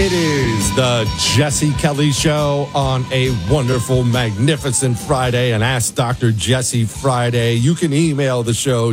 It is the Jesse Kelly Show on a wonderful, magnificent Friday, an Ask Dr. Jesse Friday. You can email the show,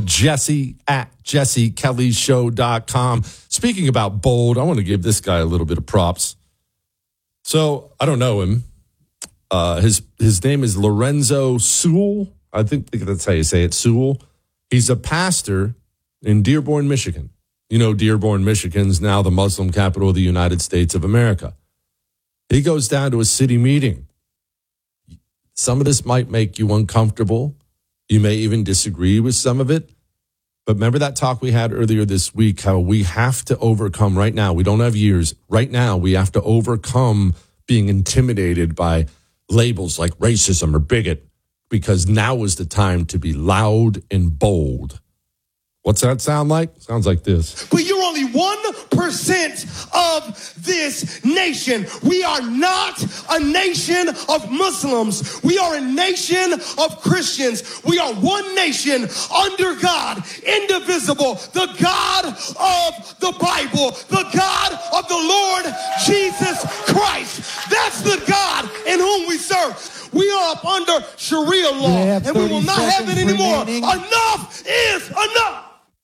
jesse@jessekellyshow.com. Speaking about bold, I want to give this guy a little bit of props. So, I don't know him. His name is Lorenzo Sewell. I think that's how you say it, Sewell. He's a pastor in Dearborn, Michigan. You know, Dearborn, Michigan's now the Muslim capital of the United States of America. He goes down to a city meeting. Some of this might make you uncomfortable. You may even disagree with some of it. But remember that talk we had earlier this week, how we have to overcome right now. We don't have years. Right now, we have to overcome being intimidated by labels like racism or bigot, because now is the time to be loud and bold. What's that sound like? Sounds like this. But you're only 1% of this nation. We are not a nation of Muslims. We are a nation of Christians. We are one nation under God, indivisible, the God of the Bible, the God of the Lord Jesus Christ. That's the God in whom we serve. We are up under Sharia law, and we will not have it anymore. Enough is enough.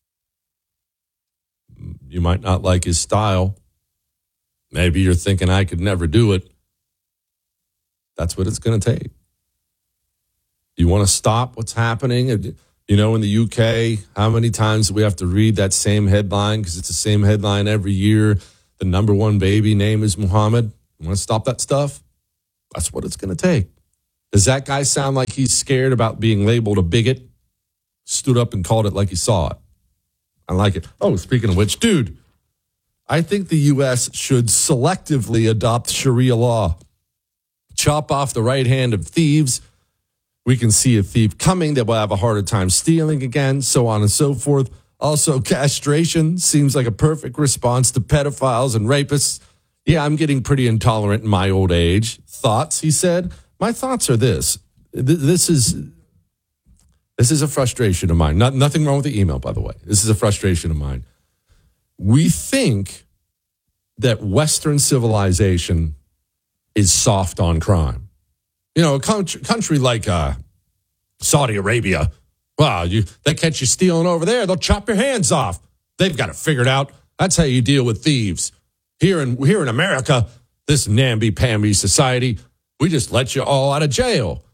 You might not like his style. Maybe you're thinking I could never do it. That's what it's going to take. You want to stop what's happening? You know, in the UK, how many times do we have to read that same headline? Because it's the same headline every year. The number one baby name is Muhammad. You want to stop that stuff? That's what it's going to take. Does that guy sound like he's scared about being labeled a bigot? Stood up and called it like he saw it. I like it. Oh, speaking of which, dude, I think the U.S. should selectively adopt Sharia law. Chop off the right hand of thieves. We can see a thief coming that will have a harder time stealing again, so on and so forth. Also, castration seems like a perfect response to pedophiles and rapists. Yeah, I'm getting pretty intolerant in my old age. Thoughts, he said. My thoughts are this. This is a frustration of mine. Nothing wrong with the email, by the way. This is a frustration of mine. We think that Western civilization is soft on crime. You know, a country like Saudi Arabia, well, they catch you stealing over there, they'll chop your hands off. They've got it figured out. That's how you deal with thieves. Here in America, this namby-pamby society, we just let you all out of jail.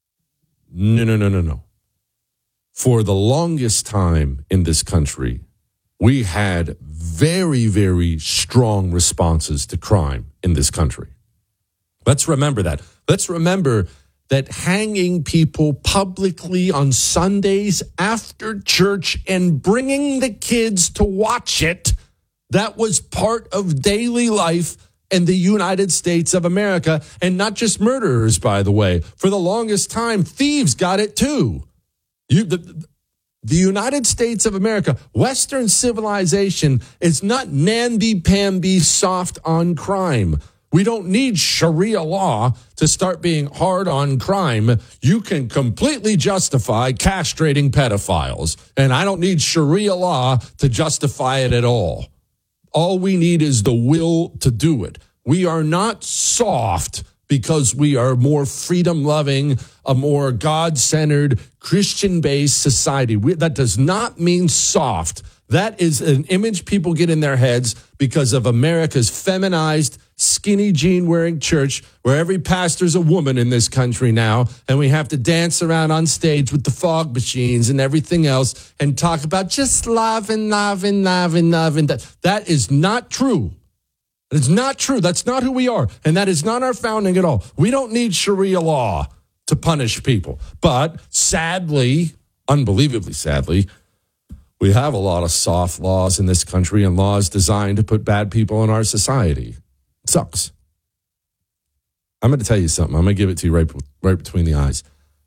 No. For the longest time in this country, we had very, very strong responses to crime in this country. Let's remember that. Let's remember that hanging people publicly on Sundays after church and bringing the kids to watch it, that was part of daily life in the United States of America. And not just murderers, by the way. For the longest time, thieves got it too. The United States of America, Western civilization is not namby-pamby soft on crime. We don't need Sharia law to start being hard on crime. You can completely justify castrating pedophiles, and I don't need Sharia law to justify it at all. All we need is the will to do it. We are not soft because we are more freedom-loving, a more God-centered, Christian-based society. That does not mean soft. That is an image people get in their heads because of America's feminized, skinny jean-wearing church, where every pastor's a woman in this country now, and we have to dance around on stage with the fog machines and everything else and talk about just love and love and love and love. And that is not true. It's not true. That's not who we are. And that is not our founding at all. We don't need Sharia law to punish people. But sadly, unbelievably sadly, we have a lot of soft laws in this country and laws designed to put bad people in our society. It sucks. I'm going to tell you something. I'm going to give it to you right between the eyes.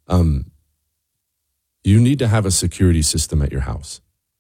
You need to have a security system at your house.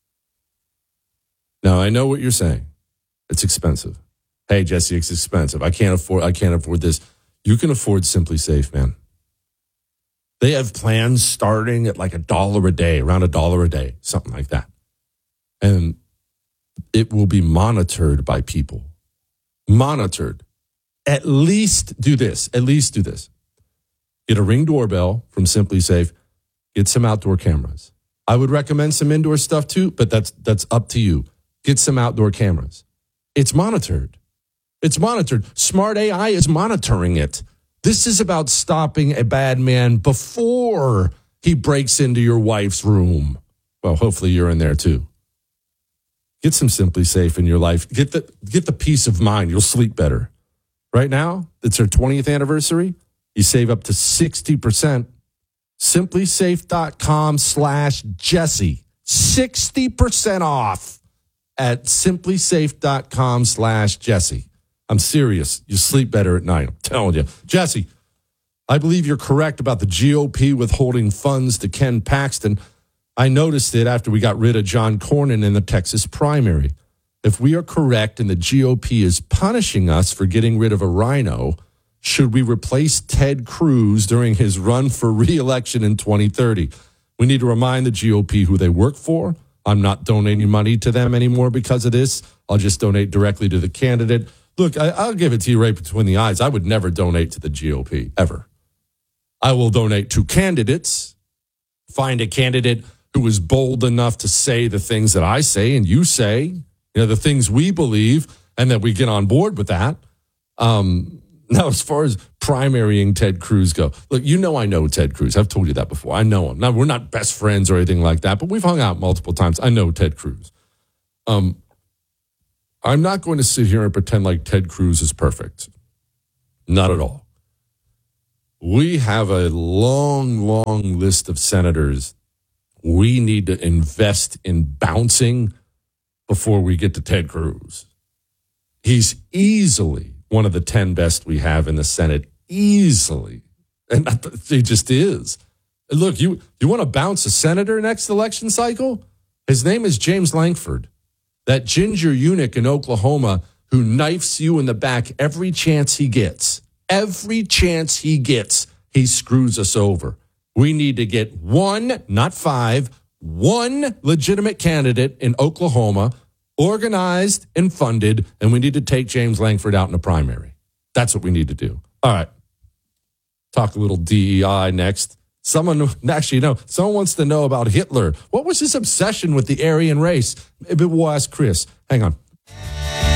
Now, I know what you're saying. It's expensive. Hey, Jesse, it's expensive. I can't afford this. You can afford Simply Safe, man. They have plans starting at like $1 a day, around $1 a day, something like that. And it will be monitored by people. monitored. At least do this. Get a Ring doorbell from Simply Safe. Get some outdoor cameras. I would recommend some indoor stuff too, but that's up to you. Get some outdoor cameras. It's monitored. Smart AI is monitoring it. This is about stopping a bad man before he breaks into your wife's room. Well, hopefully you're in there too. Get some Simply Safe in your life. Get the peace of mind. You'll sleep better. Right now, it's our 20th anniversary. You save up to 60%. SimpliSafe.com/Jesse. 60% off at SimpliSafe.com/Jesse. I'm serious. You sleep better at night. I'm telling you. Jesse, I believe you're correct about the GOP withholding funds to Ken Paxton. I noticed it after we got rid of John Cornyn in the Texas primary. If we are correct and the GOP is punishing us for getting rid of a rhino, should we replace Ted Cruz during his run for re-election in 2030? We need to remind the GOP who they work for. I'm not donating money to them anymore because of this. I'll just donate directly to the candidate. Look, I'll give it to you right between the eyes. I would never donate to the GOP, ever. I will donate to candidates. Find a candidate who is bold enough to say the things that I say and you say, the things we believe, and that we get on board with that. Now, as far as primarying Ted Cruz go, look, I know Ted Cruz. I've told you that before. I know him. Now, we're not best friends or anything like that, but we've hung out multiple times. I know Ted Cruz. I'm not going to sit here and pretend like Ted Cruz is perfect. Not at all. We have a long, long list of senators we need to invest in bouncing before we get to Ted Cruz. He's easily one of the 10 best we have in the Senate. Easily. And he just is. Look, you want to bounce a senator next election cycle? His name is James Lankford. That ginger eunuch in Oklahoma who knifes you in the back every chance he gets. Every chance he gets, he screws us over. We need to get one, not five, one legitimate candidate in Oklahoma, organized and funded, and we need to take James Lankford out in a primary. That's what we need to do. All right. Talk a little DEI next. Someone wants to know about Hitler. What was his obsession with the Aryan race? Maybe we'll ask Chris. Hang on.